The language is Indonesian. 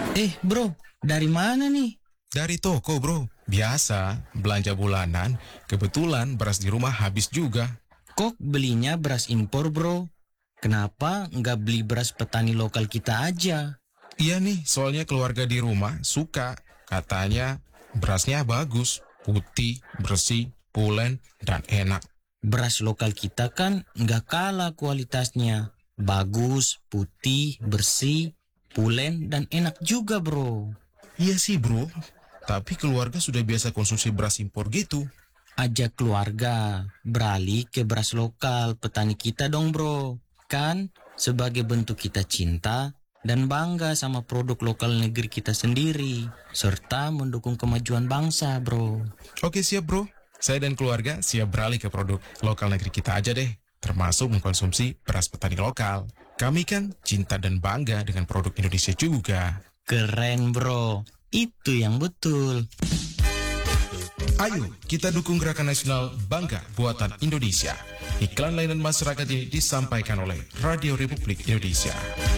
Bro, dari mana nih? Dari toko, bro. Biasa, belanja bulanan. Kebetulan beras di rumah habis juga. Kok belinya beras impor, bro? Kenapa nggak beli beras petani lokal kita aja? Iya nih, soalnya keluarga di rumah suka. Katanya berasnya bagus, putih, bersih, pulen, dan enak. Beras lokal kita kan nggak kalah kualitasnya. Bagus, putih, bersih, pulen, dan enak juga, bro. Iya sih, bro. Tapi keluarga sudah biasa konsumsi beras impor gitu. Ajak keluarga beralih ke beras lokal petani kita dong, bro. Kan sebagai bentuk kita cinta dan bangga sama produk lokal negeri kita sendiri, serta mendukung kemajuan bangsa, bro. Oke, siap, bro. Saya dan keluarga siap beralih ke produk lokal negeri kita aja deh. Termasuk mengkonsumsi beras petani lokal. Kami kan cinta dan bangga dengan produk Indonesia juga. Keren, bro. Itu yang betul. Ayo, kita dukung gerakan nasional Bangga Buatan Indonesia. Iklan layanan masyarakat ini disampaikan oleh Radio Republik Indonesia.